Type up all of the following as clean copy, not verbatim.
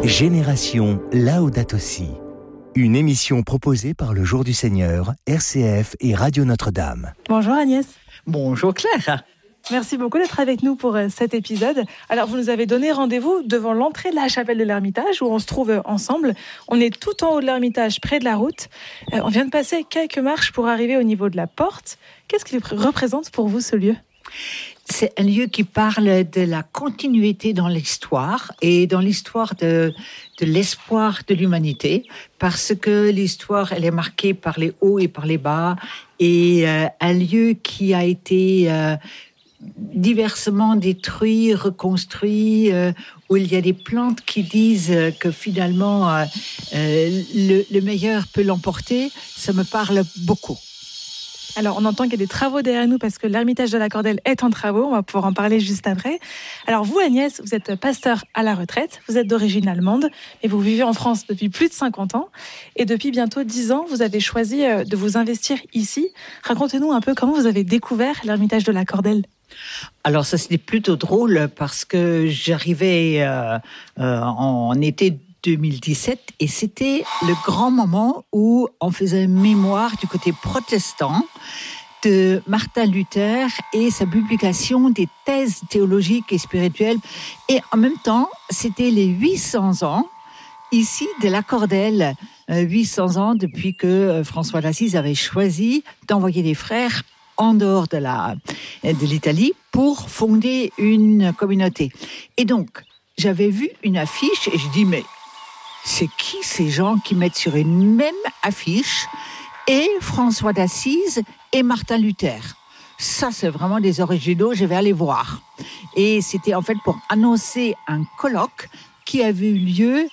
Génération Laudato Si, une émission proposée par le Jour du Seigneur, RCF et Radio Notre-Dame. Bonjour Agnès. Bonjour Claire. Merci beaucoup d'être avec nous pour cet épisode. Alors, vous nous avez donné rendez-vous devant l'entrée de la chapelle de l'Ermitage où on se trouve ensemble. On est tout en haut de l'Ermitage, près de la route. On vient de passer quelques marches pour arriver au niveau de la porte. Qu'est-ce qu'il représente pour vous, ce lieu ? C'est un lieu qui parle de la continuité dans l'histoire et dans l'histoire de l'espoir de l'humanité, parce que l'histoire, elle est marquée par les hauts et par les bas, et un lieu qui a été diversement détruit, reconstruit, où il y a des plantes qui disent que finalement le meilleur peut l'emporter, ça me parle beaucoup. Alors, on entend qu'il y a des travaux derrière nous parce que l'Ermitage de la Cordelle est en travaux. On va pouvoir en parler juste après. Alors, vous, Agnès, vous êtes pasteur à la retraite. Vous êtes d'origine allemande, mais vous vivez en France depuis plus de 50 ans. Et depuis bientôt 10 ans, vous avez choisi de vous investir ici. Racontez-nous un peu comment vous avez découvert l'Ermitage de la Cordelle. Alors, ça, c'était plutôt drôle parce que j'arrivais en été 2017 et c'était le grand moment où on faisait mémoire du côté protestant de Martin Luther et sa publication des thèses théologiques et spirituelles, et en même temps c'était les 800 ans ici de la Cordelle, 800 ans depuis que François d'Assise avait choisi d'envoyer des frères en dehors de l'Italie pour fonder une communauté. Et donc j'avais vu une affiche et je dis mais c'est qui ces gens qui mettent sur une même affiche et François d'Assise et Martin Luther? Ça, c'est vraiment des originaux, je vais aller voir. Et c'était en fait pour annoncer un colloque qui avait eu lieu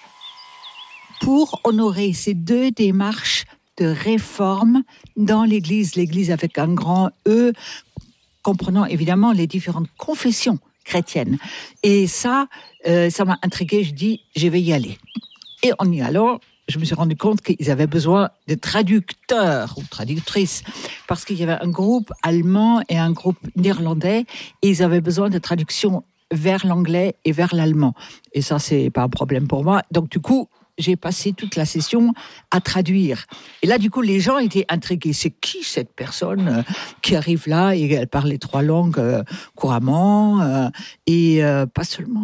pour honorer ces deux démarches de réforme dans l'Église. L'Église avec un grand E, comprenant évidemment les différentes confessions chrétiennes. Et ça m'a intriguée, je dis, je vais y aller. Et en y allant, je me suis rendu compte qu'ils avaient besoin de traducteurs ou traductrices, parce qu'il y avait un groupe allemand et un groupe néerlandais, et ils avaient besoin de traduction vers l'anglais et vers l'allemand. Et ça, c'est pas un problème pour moi. Donc, du coup, j'ai passé toute la session à traduire. Et là, du coup, les gens étaient intrigués. C'est qui cette personne qui arrive là et elle parle les 3 langues couramment et pas seulement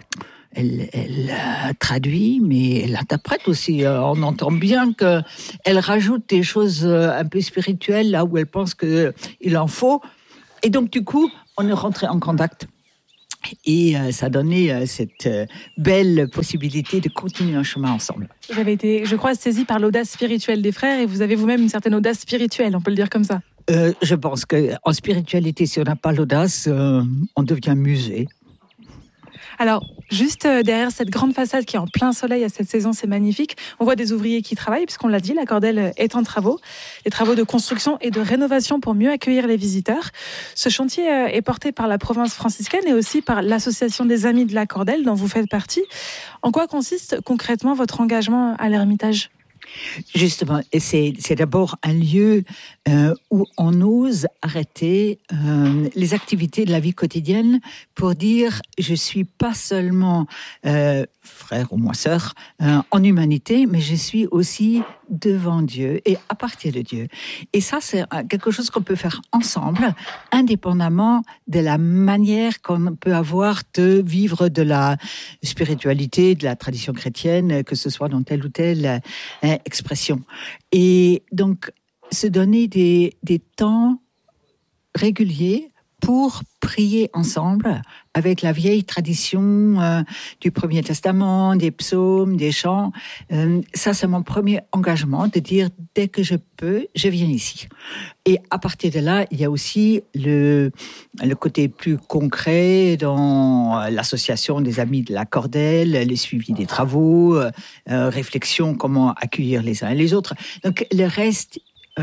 elle traduit, mais elle interprète aussi. On entend bien qu'elle rajoute des choses un peu spirituelles là où elle pense qu'il en faut. Et donc, du coup, on est rentré en contact. Et ça a donné cette belle possibilité de continuer un chemin ensemble. Vous avez été, je crois, saisi par l'audace spirituelle des frères et vous avez vous-même une certaine audace spirituelle, on peut le dire comme ça. Je pense qu'en spiritualité, si on n'a pas l'audace, on devient musée. Alors, juste derrière cette grande façade qui est en plein soleil à cette saison, c'est magnifique. On voit des ouvriers qui travaillent, puisqu'on l'a dit, la Cordelle est en travaux. Des travaux de construction et de rénovation pour mieux accueillir les visiteurs. Ce chantier est porté par la province franciscaine et aussi par l'association des Amis de la Cordelle, dont vous faites partie. En quoi consiste concrètement votre engagement à l'Ermitage ? Justement, c'est d'abord un lieu où on ose arrêter les activités de la vie quotidienne pour dire je suis pas seulement frère ou moi sœur en humanité, mais je suis aussi devant Dieu et à partir de Dieu. Et ça, c'est quelque chose qu'on peut faire ensemble, indépendamment de la manière qu'on peut avoir de vivre de la spiritualité, de la tradition chrétienne, que ce soit dans telle ou telle expression. Et donc, se donner des temps réguliers pour prier ensemble avec la vieille tradition du Premier Testament, des psaumes, des chants. Ça, c'est mon premier engagement, de dire dès que je peux, je viens ici. Et à partir de là, il y a aussi le côté plus concret dans l'association des Amis de la Cordelle, le suivi des travaux, réflexion, comment accueillir les uns et les autres. Donc, le reste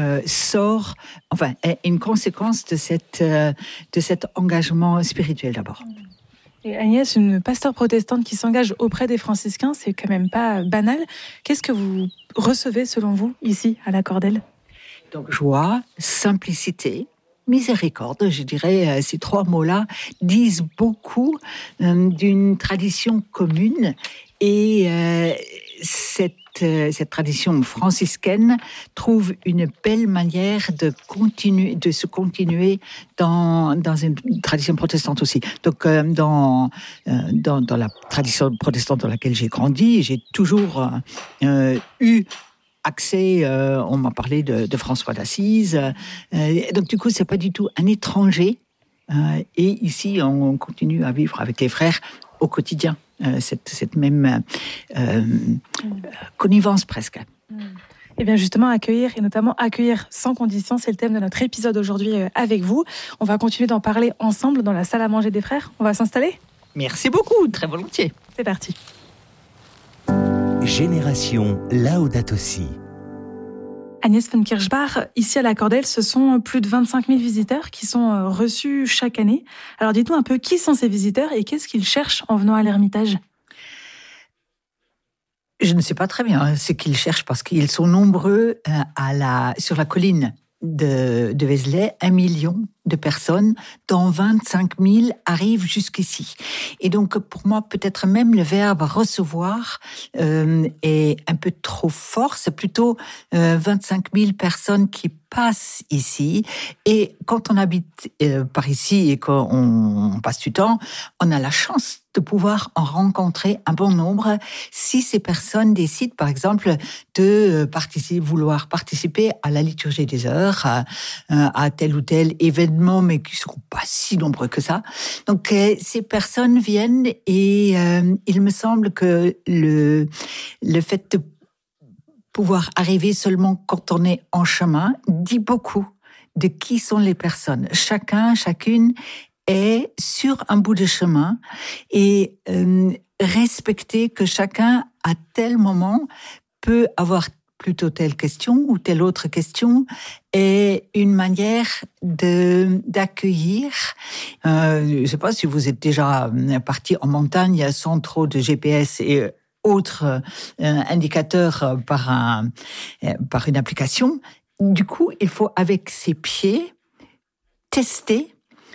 est une conséquence de cet engagement spirituel d'abord. Et Agnès, une pasteur protestante qui s'engage auprès des franciscains, c'est quand même pas banal. Qu'est-ce que vous recevez selon vous ici à la Cordelle ? Donc joie, simplicité, miséricorde, je dirais, ces 3 mots-là disent beaucoup d'une tradition commune Et cette tradition franciscaine trouve une belle manière de se continuer dans une tradition protestante aussi. Donc, dans la tradition protestante dans laquelle j'ai grandi, j'ai toujours eu accès, on m'a parlé de François d'Assise. Donc, du coup, c'est pas du tout un étranger. Et ici, on continue à vivre avec les frères au quotidien. Cette même connivence presque. Et bien justement, accueillir, et notamment accueillir sans condition, c'est le thème de notre épisode aujourd'hui avec vous. On va continuer d'en parler ensemble dans la salle à manger des frères. On va s'installer ? Merci beaucoup, très volontiers. C'est parti. Génération Laudato Si. Agnès von Kirchbach, ici à la Cordelle, ce sont plus de 25 000 visiteurs qui sont reçus chaque année. Alors dites-nous un peu qui sont ces visiteurs et qu'est-ce qu'ils cherchent en venant à l'Ermitage ? Je ne sais pas très bien ce qu'ils cherchent parce qu'ils sont nombreux sur la colline de Vézelay, 1 million de personnes, dont 25 000 arrivent jusqu'ici. Et donc, pour moi, peut-être même le verbe recevoir est un peu trop fort. C'est plutôt 25 000 personnes qui passent ici. Et quand on habite par ici et qu'on passe du temps, on a la chance de pouvoir en rencontrer un bon nombre si ces personnes décident, par exemple, de vouloir participer à la liturgie des heures, à tel ou tel événement, mais qui ne seront pas si nombreux que ça. Donc, ces personnes viennent et il me semble que le fait de pouvoir arriver seulement quand on est en chemin dit beaucoup de qui sont les personnes. Chacune est sur un bout de chemin et respecter que chacun, à tel moment, peut avoir plutôt telle question ou telle autre question est une manière d'accueillir. Je ne sais pas si vous êtes déjà parti en montagne sans trop de GPS et autres indicateurs par une application. Du coup, il faut, avec ses pieds, tester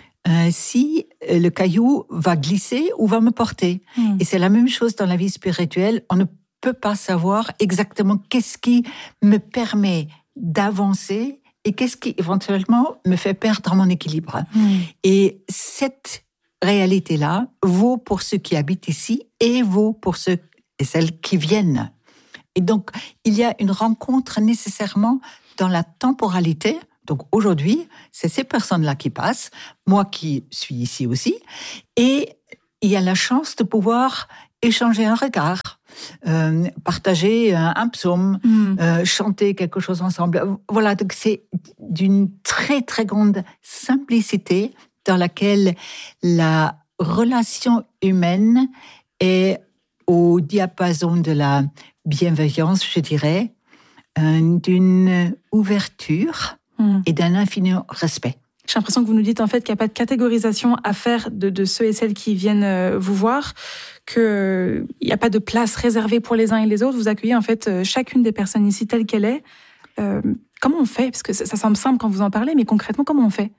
si le caillou va glisser ou va me porter. Et c'est la même chose dans la vie spirituelle. On ne peut pas savoir exactement qu'est-ce qui me permet d'avancer et qu'est-ce qui éventuellement me fait perdre mon équilibre. Et cette réalité-là vaut pour ceux qui habitent ici et vaut pour ceux et celles qui viennent. Et donc, il y a une rencontre nécessairement dans la temporalité. Donc aujourd'hui, c'est ces personnes-là qui passent, moi qui suis ici aussi, et il y a la chance de pouvoir échanger un regard, partager un psaume, chanter quelque chose ensemble. Voilà, donc c'est d'une très très grande simplicité dans laquelle la relation humaine est au diapason de la bienveillance, je dirais, d'une ouverture et d'un infini respect. J'ai l'impression que vous nous dites en fait qu'il n'y a pas de catégorisation à faire de ceux et celles qui viennent vous voir, qu'il n'y a pas de place réservée pour les uns et les autres. Vous accueillez en fait chacune des personnes ici telle qu'elle est. Comment on fait ? Parce que ça semble simple quand vous en parlez, mais concrètement, comment on fait ?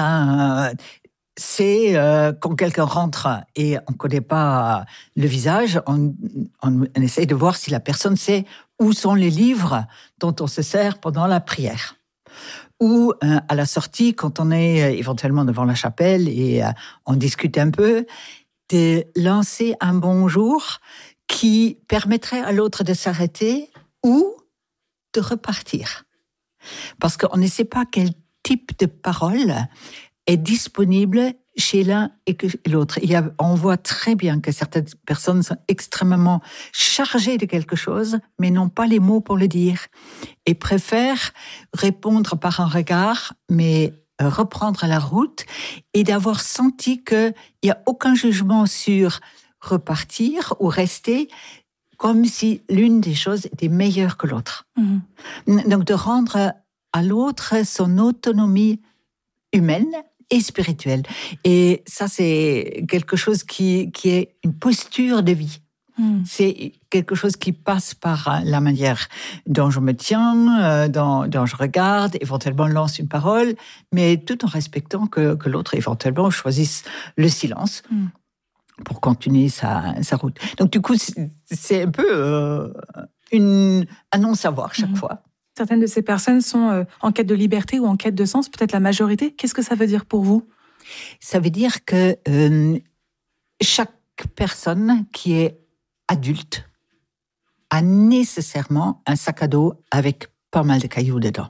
C'est quand quelqu'un rentre et on ne connaît pas le visage, on essaye de voir si la personne sait où sont les livres dont on se sert pendant la prière. Ou à la sortie, quand on est éventuellement devant la chapelle et on discute un peu, de lancer un bonjour qui permettrait à l'autre de s'arrêter ou de repartir. Parce qu'on ne sait pas quel type de parole est disponible chez l'un et que l'autre. On voit très bien que certaines personnes sont extrêmement chargées de quelque chose, mais n'ont pas les mots pour le dire, et préfèrent répondre par un regard, mais reprendre la route, et d'avoir senti qu'il n'y a aucun jugement sur repartir ou rester, comme si l'une des choses était meilleure que l'autre. Donc de rendre à l'autre son autonomie humaine et spirituelle. Et ça, c'est quelque chose qui est une posture de vie. C'est quelque chose qui passe par la manière dont je me tiens, dont je regarde, éventuellement lance une parole, mais tout en respectant que l'autre éventuellement choisisse le silence. pour continuer sa route. Donc du coup, c'est un peu un non-savoir chaque fois. Certaines de ces personnes sont en quête de liberté ou en quête de sens, peut-être la majorité. Qu'est-ce que ça veut dire pour vous ? Ça veut dire que chaque personne qui est adulte a nécessairement un sac à dos avec pas mal de cailloux dedans.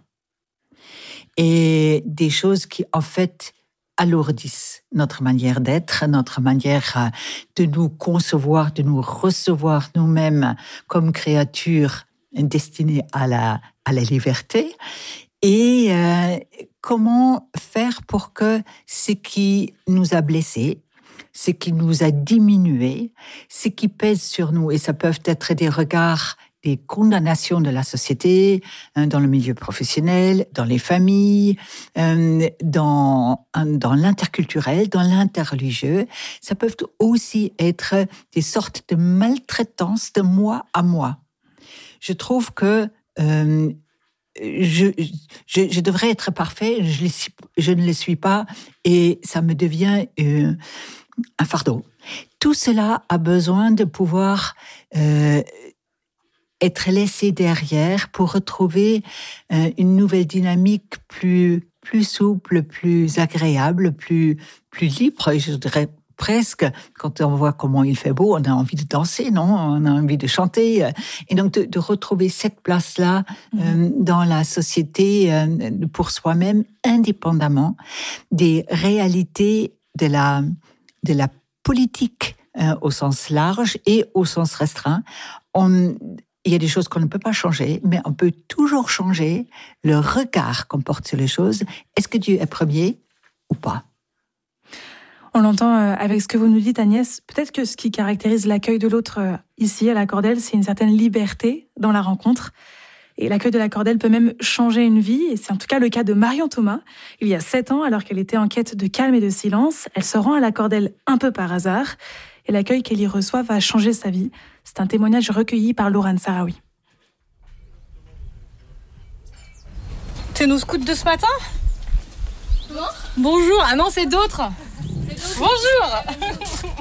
Et des choses qui, en fait, alourdissent notre manière d'être, notre manière de nous concevoir, de nous recevoir nous-mêmes comme créatures destinées à la liberté. Et comment faire pour que ce qui nous a blessés, ce qui nous a diminués, ce qui pèse sur nous, et ça peut être des regards, des condamnations de la société, dans le milieu professionnel, dans les familles, dans l'interculturel, dans l'interreligieux. Ça peut aussi être des sortes de maltraitance de moi à moi. Je trouve que je devrais être parfait, je ne le suis pas, et ça me devient un fardeau. Tout cela a besoin de pouvoir être laissé derrière pour retrouver une nouvelle dynamique plus souple, plus agréable, plus libre, je dirais presque. Quand on voit comment il fait beau, on a envie de danser, non ? On a envie de chanter. Et donc de retrouver cette place-là dans la société pour soi-même, indépendamment des réalités de la politique au sens large et au sens restreint. Il y a des choses qu'on ne peut pas changer, mais on peut toujours changer le regard qu'on porte sur les choses. Est-ce que Dieu est premier ou pas ? On l'entend avec ce que vous nous dites, Agnès. Peut-être que ce qui caractérise l'accueil de l'autre ici, à la Cordelle, c'est une certaine liberté dans la rencontre. Et l'accueil de la Cordelle peut même changer une vie. Et c'est en tout cas le cas de Marion Thomas. Il y a 7 ans, alors qu'elle était en quête de calme et de silence, elle se rend à la Cordelle un peu par hasard. Et l'accueil qu'elle y reçoit va changer sa vie. C'est un témoignage recueilli par Laurent Sarawi. C'est nos scouts de ce matin ? Bonjour. Ah non, c'est d'autres. Bonjour.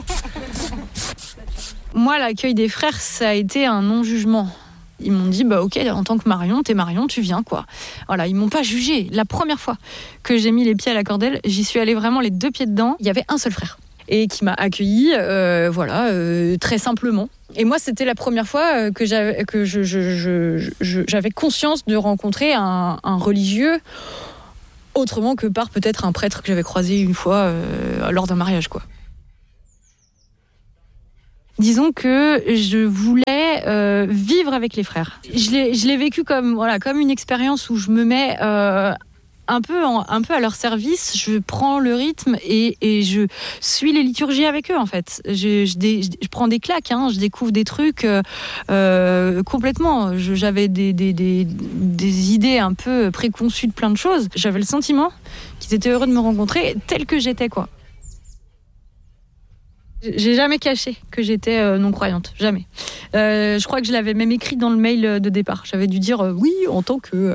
Moi, l'accueil des frères, ça a été un non-jugement. Ils m'ont dit, ok, en tant que Marion, t'es Marion, tu viens, quoi. Voilà, ils m'ont pas jugé. La première fois que j'ai mis les pieds à la Cordelle, j'y suis allée vraiment les 2 pieds dedans. Il y avait un seul frère. Et qui m'a accueillie, très simplement. Et moi, c'était la première fois que j'avais conscience de rencontrer un religieux, autrement que par peut-être un prêtre que j'avais croisé une fois lors d'un mariage, quoi. Disons que je voulais vivre avec les frères. Je l'ai vécu comme une expérience où je me mets un peu à leur service, je prends le rythme et je suis les liturgies avec eux, en fait. Je prends des claques, je découvre des trucs complètement. J'avais des idées un peu préconçues de plein de choses. J'avais le sentiment qu'ils étaient heureux de me rencontrer tel que j'étais, quoi. J'ai jamais caché que j'étais non-croyante, jamais. Je crois que je l'avais même écrit dans le mail de départ. J'avais dû dire oui, en tant que...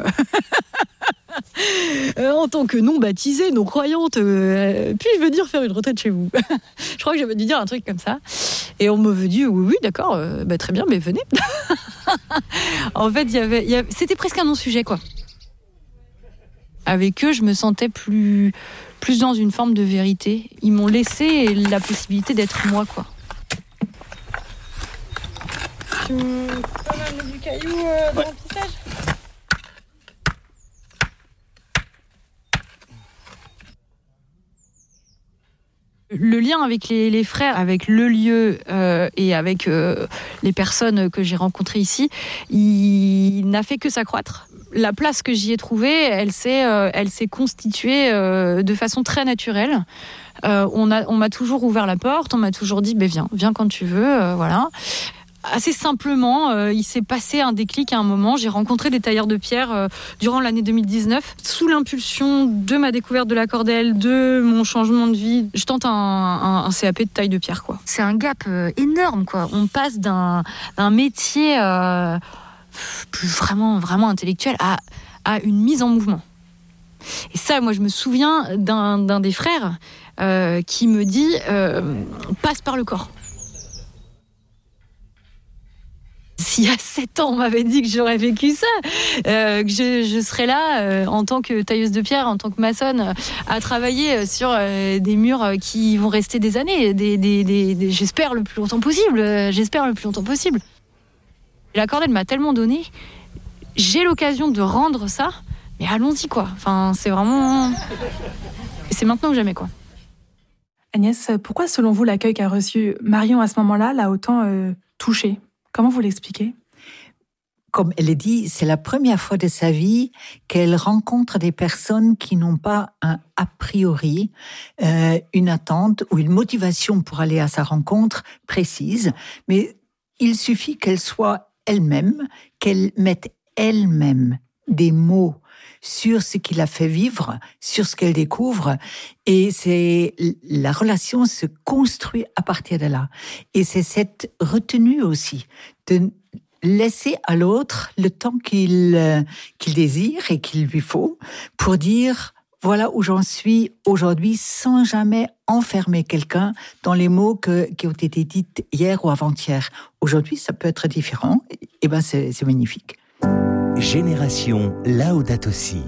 en tant que non-baptisée, non-croyante, puis-je venir faire une retraite chez vous ? Je crois que j'avais dû dire un truc comme ça. Et on m'avait dit oui, d'accord, très bien, mais venez. En fait, c'était presque un non-sujet, quoi. Avec eux, je me sentais plus dans une forme de vérité. Ils m'ont laissé la possibilité d'être moi, quoi. Tu peux m'amener du caillou dans l'emplissage ? Le lien avec les frères, avec le lieu et avec les personnes que j'ai rencontrées ici, il n'a fait que s'accroître. La place que j'y ai trouvée, elle s'est constituée de façon très naturelle. On m'a toujours ouvert la porte, on m'a toujours dit viens quand tu veux, voilà. Assez simplement, il s'est passé un déclic à un moment. J'ai rencontré des tailleurs de pierre durant l'année 2019. Sous l'impulsion de ma découverte de la Cordelle, de mon changement de vie, je tente un CAP de taille de pierre, quoi. C'est un gap énorme, quoi. On passe d'un métier plus vraiment intellectuel à une mise en mouvement. Et ça, moi, je me souviens d'un des frères qui me dit passe par le corps. S'il y a 7 ans, on m'avait dit que j'aurais vécu ça, que je serais là en tant que tailleuse de pierre, en tant que maçonne, à travailler sur des murs qui vont rester des années, j'espère le plus longtemps possible. La cordelle m'a tellement donné, j'ai l'occasion de rendre ça, mais allons-y quoi. Enfin, c'est maintenant ou jamais quoi. Agnès, pourquoi selon vous l'accueil qu'a reçu Marion à ce moment-là l'a autant touchée ? Comment vous l'expliquez ? Comme elle l'a dit, c'est la première fois de sa vie qu'elle rencontre des personnes qui n'ont pas un a priori, une attente ou une motivation pour aller à sa rencontre précise, mais il suffit qu'elle soit elle-même, qu'elle mette elle-même des mots sur ce qui la fait vivre, sur ce qu'elle découvre, et la relation se construit à partir de là. Et c'est cette retenue aussi, de laisser à l'autre le temps qu'il désire et qu'il lui faut, pour dire voilà où j'en suis aujourd'hui, sans jamais enfermer quelqu'un dans les mots qui ont été dits hier ou avant-hier. Aujourd'hui, ça peut être différent, et ben c'est magnifique. Génération Laudato Si.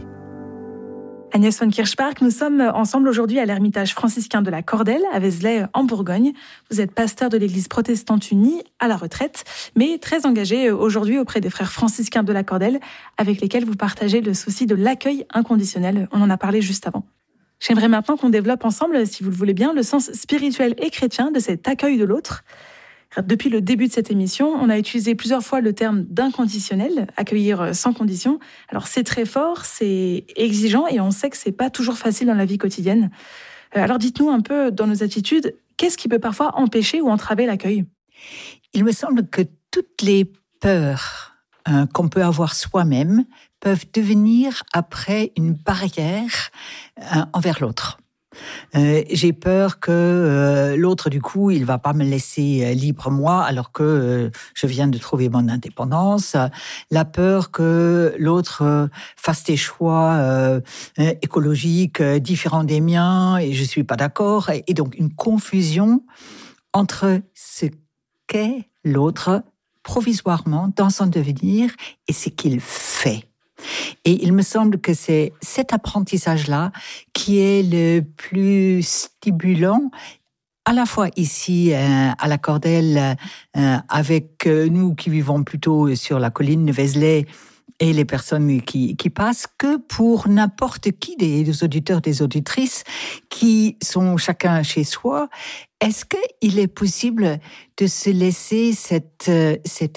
Agnès von Kirchpark, nous sommes ensemble aujourd'hui à l'ermitage franciscain de la Cordelle, à Vézelay, en Bourgogne. Vous êtes pasteur de l'Église protestante unie, à la retraite, mais très engagé aujourd'hui auprès des frères franciscains de la Cordelle, avec lesquels vous partagez le souci de l'accueil inconditionnel. On en a parlé juste avant. J'aimerais maintenant qu'on développe ensemble, si vous le voulez bien, le sens spirituel et chrétien de cet accueil de l'autre. Depuis le début de cette émission, on a utilisé plusieurs fois le terme d'inconditionnel, accueillir sans condition. Alors c'est très fort, c'est exigeant et on sait que c'est pas toujours facile dans la vie quotidienne. Alors dites-nous un peu dans nos attitudes, qu'est-ce qui peut parfois empêcher ou entraver l'accueil ? Il me semble que toutes les peurs qu'on peut avoir soi-même peuvent devenir après une barrière envers l'autre. J'ai peur que l'autre, du coup, il va pas me laisser libre moi, alors que je viens de trouver mon indépendance. La peur que l'autre fasse des choix écologiques différents des miens et je suis pas d'accord. Et donc une confusion entre ce qu'est l'autre provisoirement dans son devenir et ce qu'il fait. Et il me semble que c'est cet apprentissage-là qui est le plus stimulant, à la fois ici à la Cordelle, avec nous qui vivons plutôt sur la colline de Vézelay et les personnes qui passent, que pour n'importe qui des auditeurs, des auditrices qui sont chacun chez soi. Est-ce qu'il est possible de se laisser cette